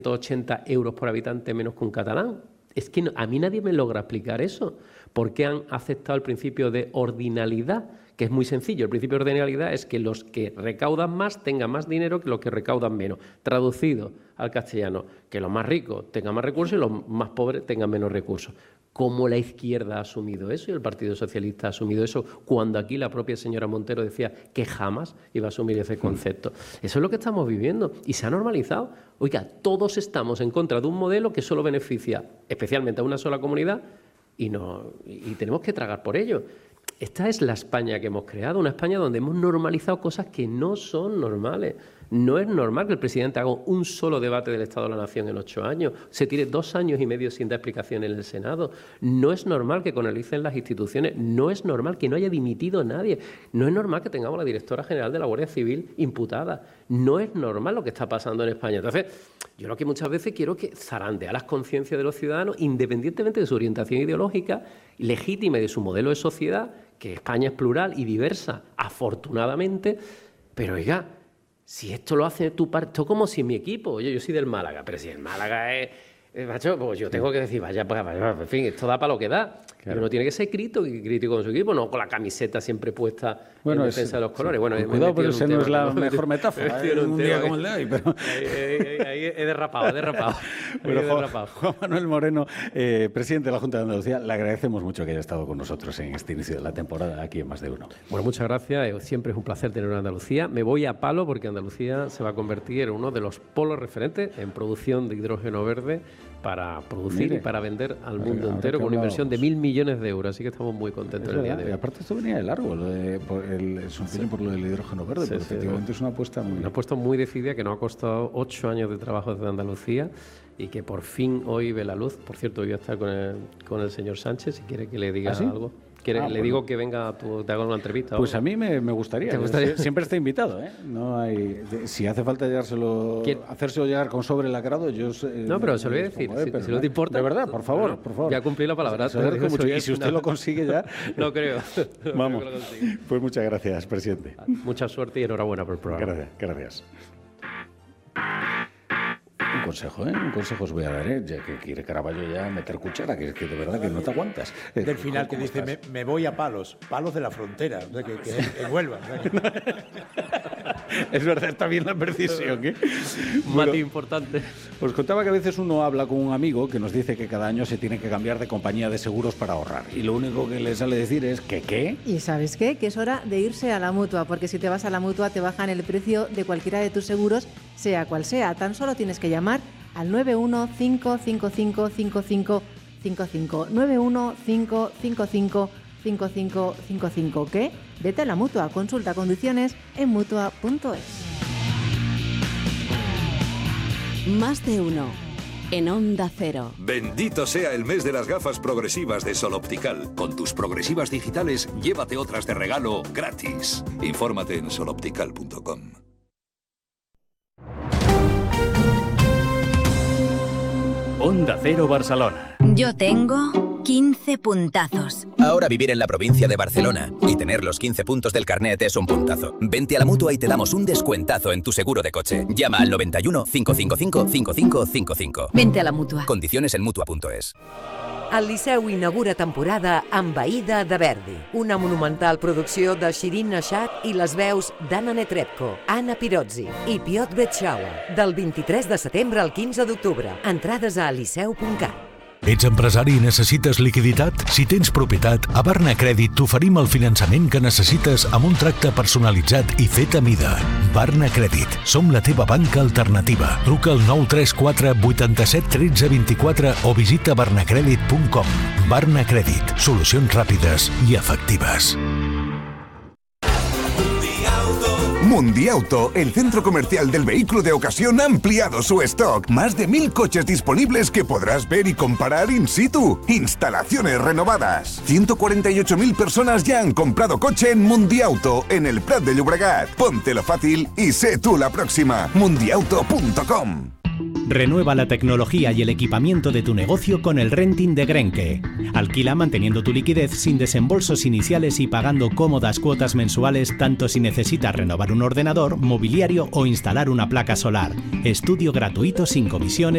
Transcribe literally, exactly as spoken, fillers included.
ochenta euros por habitante menos que un catalán. Es que no, a mí nadie me logra explicar eso. ¿Por qué han aceptado el principio de ordinalidad? Que es muy sencillo. El principio de ordinalidad es que los que recaudan más tengan más dinero que los que recaudan menos. Traducido al castellano, que los más ricos tengan más recursos y los más pobres tengan menos recursos. ¿Cómo la izquierda ha asumido eso y el Partido Socialista ha asumido eso cuando aquí la propia señora Montero decía que jamás iba a asumir ese concepto? Eso es lo que estamos viviendo y se ha normalizado. Oiga, todos estamos en contra de un modelo que solo beneficia especialmente a una sola comunidad y, no, y tenemos que tragar por ello. Esta es la España que hemos creado, una España donde hemos normalizado cosas que no son normales. No es normal que el presidente haga un solo debate del Estado de la Nación en ocho años, se tire dos años y medio sin dar explicación en el Senado. No es normal que conalicen las instituciones, no es normal que no haya dimitido nadie, no es normal que tengamos a la directora general de la Guardia Civil imputada, no es normal lo que está pasando en España. Entonces, yo lo que muchas veces quiero que zarandea las conciencias de los ciudadanos, independientemente de su orientación ideológica, legítima y de su modelo de sociedad, que España es plural y diversa, afortunadamente, pero oiga, si esto lo hace tu partido, como si mi equipo, oye, yo soy del Málaga, pero si el Málaga es, es macho, pues yo tengo que decir, vaya, vaya, vaya, en fin, esto da para lo que da. Claro. Pero uno tiene que ser crítico, crítico con su equipo, no con la camiseta siempre puesta bueno, en defensa es, de los colores. Bueno, cuidado, pero ese no es la mejor metáfora. ¿eh? Un, un día como el de hoy, pero... ahí, ahí, ahí he derrapado, he derrapado. Bueno, he derrapado. Juan Manuel Moreno, eh, presidente de la Junta de Andalucía, le agradecemos mucho que haya estado con nosotros en este inicio de la temporada aquí en Más de Uno. Bueno, muchas gracias. Siempre es un placer tener a Andalucía. Me voy a palo porque Andalucía se va a convertir en uno de los polos referentes en producción de hidrógeno verde para producir Mire, y para vender al mundo ahora, entero ahora con una inversión de mil millones de euros. Así que estamos muy contentos el día de hoy. Y aparte esto venía de largo, lo de, por el, el sí. por lo del hidrógeno verde, sí, porque sí, efectivamente sí. es una apuesta muy... Una apuesta muy decidida que nos ha costado ocho años de trabajo desde Andalucía y que por fin hoy ve la luz. Por cierto, voy a estar con el, con el señor Sánchez, si quiere que le diga ¿Ah, sí? algo. ¿Quiere, ah, le bueno. digo que venga, tú, te hago una entrevista? Pues a mí me, me gustaría. gustaría? Siempre está invitado, ¿eh? No hay, si hace falta llegárselo, hacérselo llegar con sobre lacrado, yo... Eh, no, pero se lo voy a decir, pongo, eh, si, si no te importa. De verdad, por favor, bueno, por favor. Ya cumplí la palabra. Se te mucho. Y si usted no. lo consigue ya... no creo. No Vamos. creo que lo pues muchas gracias, presidente. Mucha suerte y enhorabuena por el programa. Gracias, gracias. Un consejo, ¿eh? Un consejo os voy a dar, ¿eh? Ya que quiere Caraballo ya meter cuchara, que, que de verdad que no te aguantas. Del final que dice, me, me voy a palos, palos de la frontera, o sea, que, que, que vuelva. O sea, que... Es verdad, está bien la precisión, ¿eh? Un matiz importante. Os contaba que a veces uno habla con un amigo que nos dice que cada año se tiene que cambiar de compañía de seguros para ahorrar. Y lo único que le sale decir es que ¿qué? ¿Y sabes qué? Que es hora de irse a la Mutua, porque si te vas a la Mutua te bajan el precio de cualquiera de tus seguros, sea cual sea. Tan solo tienes que llamar al nueve uno cinco cinco cinco cinco cinco cinco cinco, nueve uno cinco cinco cinco cinco cinco cinco cinco. ¿Qué? Vete a la Mutua, consulta condiciones en mutua punto es. Más de uno en Onda Cero. Bendito sea el mes de las gafas progresivas de Sol Optical. Con tus progresivas digitales, llévate otras de regalo gratis. Infórmate en sol optical punto com. Onda Cero Barcelona. Yo tengo quince puntazos. Ahora vivir en la provincia de Barcelona y tener los quince puntos del carnet es un puntazo. Vente a la Mutua y te damos un descuentazo en tu seguro de coche. Llama al noventa y uno, cinco cinco cinco, cinco cinco cinco cinco. Vente a la Mutua. Condiciones en mutua punto es. El Liceu inaugura temporada amb Aïda de Verdi, una monumental producció de Shirin Nashat i les veus d'Anna Netrebko, Anna Pirozzi i Piotr Betxaua, del vint-i-tres de setembre al quinze d'octubre. Entrades a liceu punt cat. Ets empresari i necessites liquiditat? Si tens propietat, a Barna Crèdit t'oferim el finançament que necessites amb un tracte personalitzat i fet a mida. Barna Crèdit. Som la teva banca alternativa. Truca al nou tres quatre vuit set un tres dos quatre o visita barnacredit punt com. Barna Crèdit. Solucions ràpides i efectives. Mundiauto, el centro comercial del vehículo de ocasión, ha ampliado su stock. Más de mil coches disponibles que podrás ver y comparar in situ. Instalaciones renovadas. ciento cuarenta y ocho mil personas ya han comprado coche en Mundiauto, en el Prat de Llobregat. Póntelo fácil y sé tú la próxima. mundiauto punto com. Renueva la tecnología y el equipamiento de tu negocio con el renting de Grenke. Alquila manteniendo tu liquidez sin desembolsos iniciales y pagando cómodas cuotas mensuales tanto si necesitas renovar un ordenador, mobiliario o instalar una placa solar. Estudio gratuito sin comisiones.